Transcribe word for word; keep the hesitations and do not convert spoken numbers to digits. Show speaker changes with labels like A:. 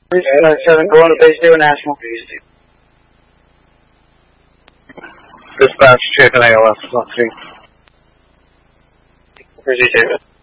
A: seven, go on to base zero national.
B: Dispatch, check an A L S, let's see.
A: Jersey Davis.